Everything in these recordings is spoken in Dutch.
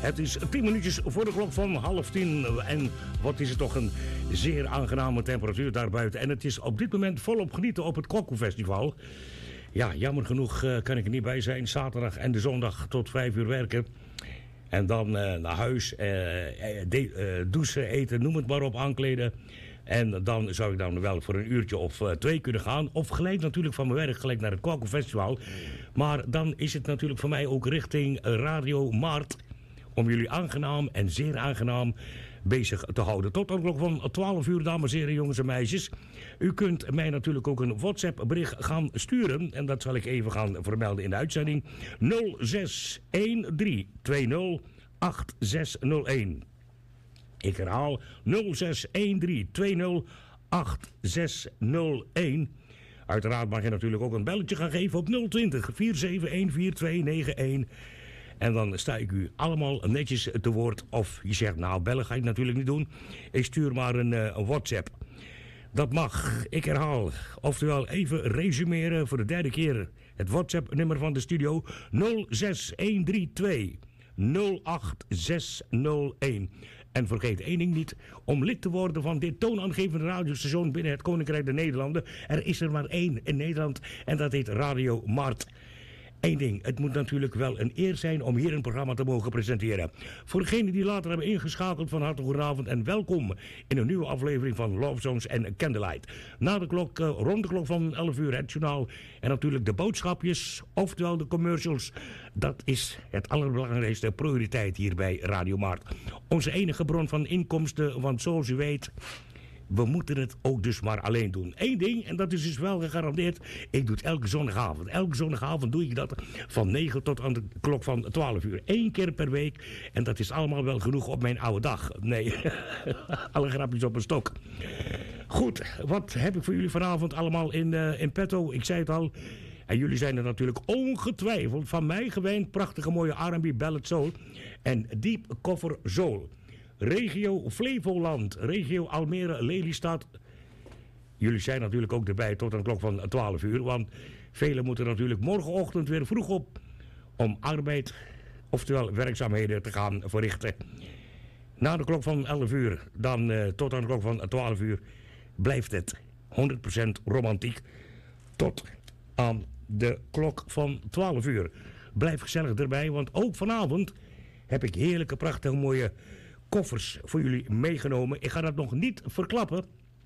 Het is 10 minuutjes voor de klok van 9:30. En wat is het toch een zeer aangename temperatuur daarbuiten. En het is op dit moment volop genieten op het Kokkelfestival. Ja, jammer genoeg kan ik er niet bij zijn. Zaterdag en de zondag tot 5 uur werken. En dan naar huis, douchen, eten, noem het maar op, aankleden. En dan zou ik dan wel voor een uurtje of 2 kunnen gaan. Of gelijk natuurlijk van mijn werk, gelijk naar het Kokkelfestival. Maar dan is het natuurlijk voor mij ook richting Radio Maart. Om jullie aangenaam en zeer aangenaam bezig te houden. Tot de klok van 12 uur, dames en heren, jongens en meisjes. U kunt mij natuurlijk ook een WhatsApp bericht gaan sturen. En dat zal ik even gaan vermelden in de uitzending. 0613208601. Ik herhaal 0613208601. Uiteraard mag je natuurlijk ook een belletje gaan geven op 020-471-4291. En dan sta ik u allemaal netjes te woord. Of je zegt, nou, bellen ga ik natuurlijk niet doen. Ik stuur maar een WhatsApp. Dat mag. Ik herhaal. Oftewel, even resumeren voor de derde keer. Het WhatsApp-nummer van de studio 06132 08601. En vergeet één ding niet, om lid te worden van dit toonaangevende radiostation binnen het Koninkrijk der Nederlanden. Er is er maar één in Nederland en dat heet Radio Maart. Eén ding, het moet natuurlijk wel een eer zijn om hier een programma te mogen presenteren. Voor degenen die later hebben ingeschakeld, van harte goedenavond en welkom in een nieuwe aflevering van Love Songs en Candlelight. Na de klok, rond de klok van 11 uur het journaal en natuurlijk de boodschapjes, oftewel de commercials. Dat is het allerbelangrijkste prioriteit hier bij Radio Maart. Onze enige bron van inkomsten, want zoals u weet, we moeten het ook dus maar alleen doen. Eén ding, en dat is dus wel gegarandeerd. Ik doe het elke zondagavond. Elke zondagavond doe ik dat van 9 tot aan de klok van 12 uur. 1 keer per week. En dat is allemaal wel genoeg op mijn oude dag. Nee, alle grapjes op een stok. Goed, wat heb ik voor jullie vanavond allemaal in petto? Ik zei het al. En jullie zijn er natuurlijk ongetwijfeld van mij gewend. Prachtige mooie R&B ballad soul. En deep cover soul. Regio Flevoland, regio Almere, Lelystad. Jullie zijn natuurlijk ook erbij tot aan de klok van 12 uur. Want velen moeten natuurlijk morgenochtend weer vroeg op om arbeid, oftewel werkzaamheden te gaan verrichten. Na de klok van 11 uur, dan tot aan de klok van 12 uur, blijft het 100% romantiek. Tot aan de klok van 12 uur. Blijf gezellig erbij, want ook vanavond heb ik heerlijke, prachtige, mooie koffers voor jullie meegenomen. Ik ga dat nog niet verklappen.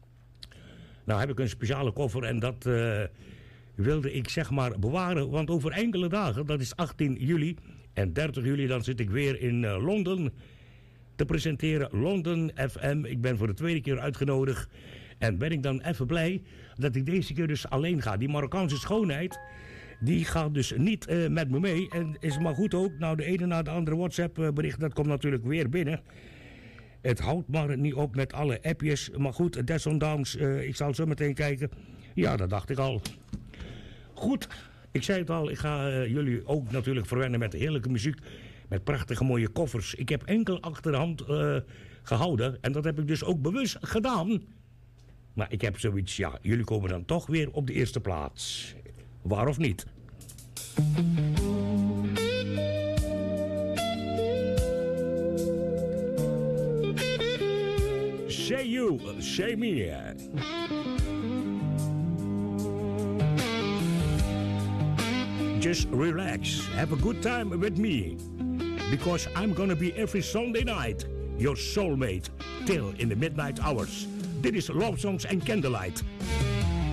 Nou heb ik een speciale koffer en dat wilde ik zeg maar bewaren. Want over enkele dagen, dat is 18 juli en 30 juli... dan zit ik weer in Londen te presenteren. London FM. Ik ben voor de tweede keer uitgenodigd. En ben ik dan even blij dat ik deze keer dus alleen ga. Die Marokkaanse schoonheid, die gaat dus niet met me mee. En is maar goed ook. Nou, de ene na de andere WhatsApp bericht, dat komt natuurlijk weer binnen. Het houdt maar niet op met alle appjes. Maar goed, desondanks, ik zal zo meteen kijken. Ja, dat dacht ik al. Goed, ik zei het al. Ik ga jullie ook natuurlijk verwennen met heerlijke muziek. Met prachtige mooie koffers. Ik heb enkel achter de hand gehouden. En dat heb ik dus ook bewust gedaan. Maar ik heb zoiets, ja, jullie komen dan toch weer op de eerste plaats. Waar of niet? Say you, say me. Just relax, have a good time with me. Because I'm gonna be every Sunday night your soulmate till in the midnight hours. Dit is Love Songs and Candlelight.